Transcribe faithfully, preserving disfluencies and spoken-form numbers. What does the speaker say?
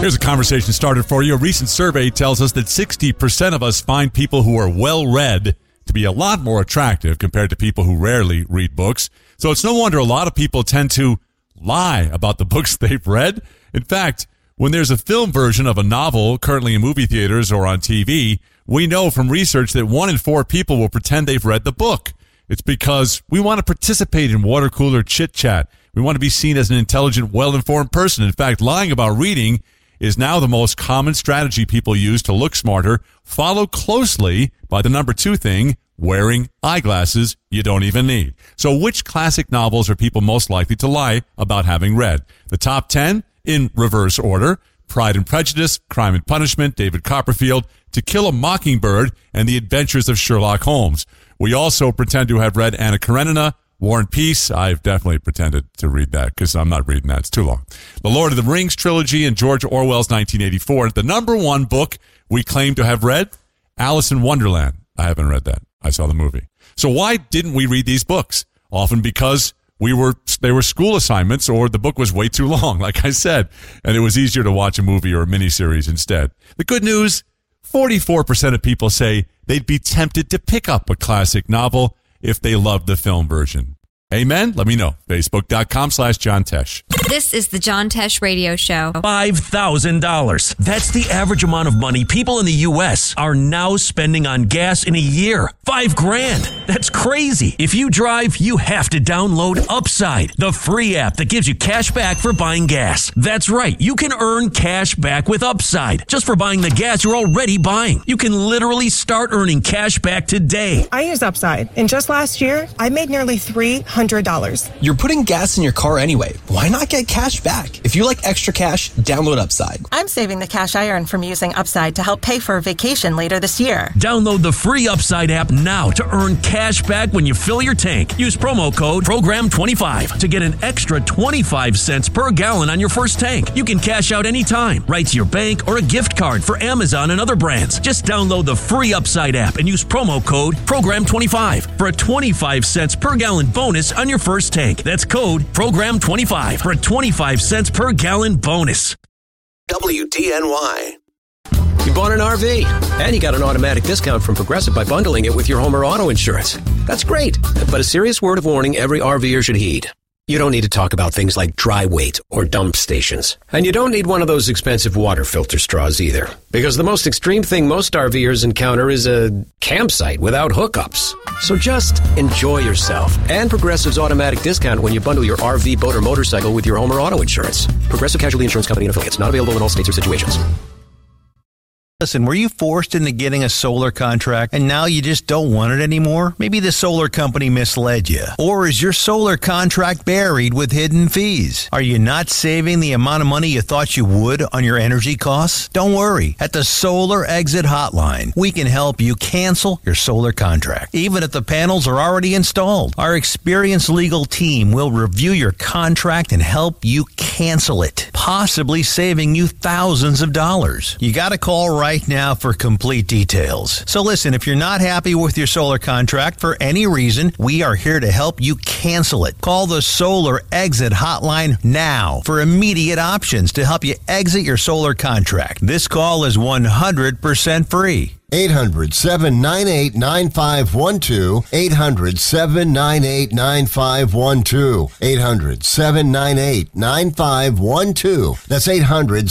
Here's a conversation started for you. A recent survey tells us that sixty percent of us find people who are well-read to be a lot more attractive compared to people who rarely read books. So it's no wonder a lot of people tend to lie about the books they've read. In fact, when there's a film version of a novel currently in movie theaters or on T V, we know from research that one in four people will pretend they've read the book. It's because we want to participate in water cooler chit-chat. We want to be seen as an intelligent, well-informed person. In fact, lying about reading is now the most common strategy people use to look smarter, followed closely by the number two thing, wearing eyeglasses you don't even need. So which classic novels are people most likely to lie about having read? The top ten, in reverse order: Pride and Prejudice, Crime and Punishment, David Copperfield, To Kill a Mockingbird, and The Adventures of Sherlock Holmes. We also pretend to have read Anna Karenina, War and Peace. I've definitely pretended to read that because I'm not reading that. It's too long. The Lord of the Rings trilogy and George Orwell's nineteen eighty-four. The number one book we claim to have read, Alice in Wonderland. I haven't read that. I saw the movie. So why didn't we read these books? Often because we were they were school assignments or the book was way too long, like I said, and it was easier to watch a movie or a miniseries instead. The good news, forty-four percent of people say they'd be tempted to pick up a classic novel if they loved the film version. Amen? Let me know. Facebook.com slash John Tesh. This is the John Tesh Radio Show. five thousand dollars. That's the average amount of money people in the U S are now spending on gas in a year. Five grand. That's crazy. If you drive, you have to download Upside, the free app that gives you cash back for buying gas. That's right. You can earn cash back with Upside just for buying the gas you're already buying. You can literally start earning cash back today. I use Upside, and just last year, I made nearly three hundred dollars. You're putting gas in your car anyway. Why not get cash back? If you like extra cash, download Upside. I'm saving the cash I earn from using Upside to help pay for a vacation later this year. Download the free Upside app now to earn cash back when you fill your tank. Use promo code program twenty-five to get an extra twenty-five cents per gallon on your first tank. You can cash out anytime, right to your bank or a gift card for Amazon and other brands. Just download the free Upside app and use promo code program twenty-five for a twenty-five cents per gallon bonus on your first tank. That's code program twenty-five for a twenty-five cents per gallon bonus. W D N Y. You bought an R V, and you got an automatic discount from Progressive by bundling it with your home or auto insurance. That's great, but a serious word of warning every RVer should heed. You don't need to talk about things like dry weight or dump stations. And you don't need one of those expensive water filter straws either. Because the most extreme thing most RVers encounter is a campsite without hookups. So just enjoy yourself and Progressive's automatic discount when you bundle your R V, boat, or motorcycle with your home or auto insurance. Progressive Casualty Insurance Company and affiliates. Not available in all states or situations. Listen, were you forced into getting a solar contract and now you just don't want it anymore? Maybe the solar company misled you. Or is your solar contract buried with hidden fees? Are you not saving the amount of money you thought you would on your energy costs? Don't worry. At the Solar Exit Hotline, we can help you cancel your solar contract, even if the panels are already installed. Our experienced legal team will review your contract and help you cancel it, possibly saving you thousands of dollars. You got to call right Right now for complete details. So listen, if you're not happy with your solar contract for any reason, we are here to help you cancel it. Call the Solar Exit Hotline now for immediate options to help you exit your solar contract. This call is one hundred percent free. eight hundred, seven nine eight, nine five one two. eight hundred, seven nine eight, nine five one two. eight hundred, seven nine eight, nine five one two. That's eight hundred